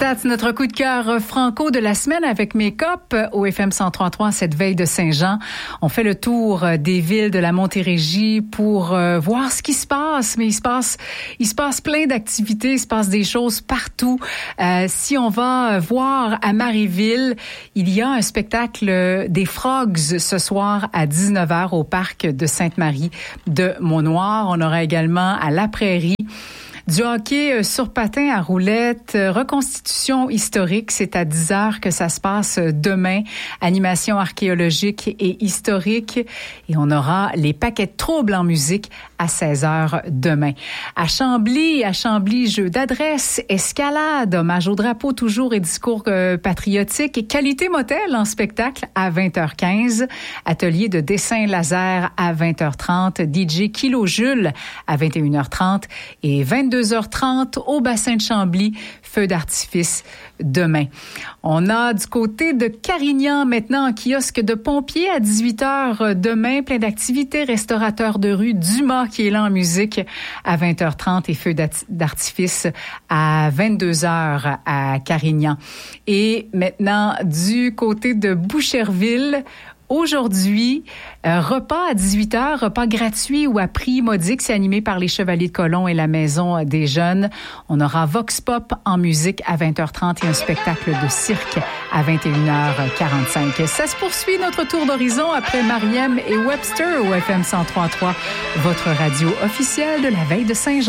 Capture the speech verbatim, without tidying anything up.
Stats, notre coup de cœur franco de la semaine avec Make-up au F M cent trois virgule trois cette veille de Saint-Jean. On fait le tour des villes de la Montérégie pour euh, voir ce qui se passe, mais il se passe, il se passe plein d'activités, il se passe des choses partout. Euh, si on va voir à Marieville, il y a un spectacle des Frogs ce soir à dix-neuf heures au parc de Sainte-Marie de Mont-Noir. On aura également à La Prairie du hockey sur patin à roulettes, reconstitution historique, c'est à dix heures que ça se passe demain, animation archéologique et historique, et on aura les paquets de troubles en musique à seize heures demain. À Chambly, à Chambly, jeu d'adresse, escalade, hommage au drapeau toujours et discours euh, patriotique, et qualité motel en spectacle à vingt heures quinze, atelier de dessin laser à vingt heures trente, D J Kilo Jules à vingt et une heures trente et vingt-deux heures trente au bassin de Chambly, feu d'artifice demain. On a du côté de Carignan maintenant un kiosque de pompiers à dix-huit heures demain, plein d'activités, restaurateur de rue Dumas qui est là en musique à vingt heures trente et feu d'artifice à vingt-deux heures à Carignan. Et maintenant du côté de Boucherville, aujourd'hui, euh, repas à dix-huit heures, repas gratuit ou à prix modique. C'est animé par les Chevaliers de Colomb et la Maison des Jeunes. On aura Vox Pop en musique à vingt heures trente et un spectacle de cirque à vingt et une heures quarante-cinq. Ça se poursuit notre tour d'horizon après Mariem et Webster au F M cent trois virgule trois, votre radio officielle de la veille de Saint-Jean.